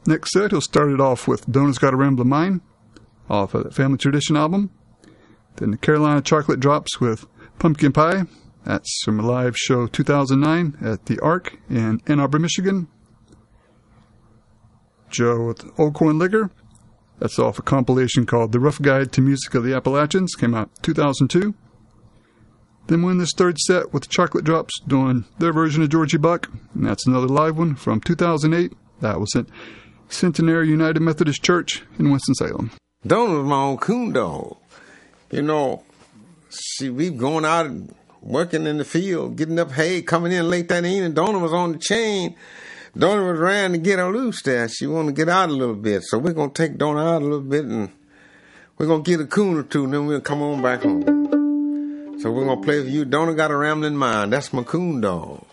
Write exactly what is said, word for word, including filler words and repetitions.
Next set, he'll start it off with Donna's Got a Ramblin' Mind off of the Family Tradition album. Then the Carolina Chocolate Drops with Pumpkin Pie. That's from a live show two thousand nine at the Ark in Ann Arbor, Michigan. Joe with Old Corn Liquor. That's off a compilation called The Rough Guide to Music of the Appalachians. Came out two thousand two. Then we're in this third set with the Chocolate Drops doing their version of Georgie Buck. And that's another live one from two thousand eight. That was at Centenary United Methodist Church in Winston-Salem. Donna was my own coon dog. You know, see, we going out and working in the field, getting up hay, coming in late that evening. Donna was on the chain. Donna was ran to get her loose there. She wanted to get out a little bit. So we're going to take Donna out a little bit and we're going to get a coon or two and then we'll come on back home. So we're going to play for you. Donna Got a Rambling Mind. That's my coon dog.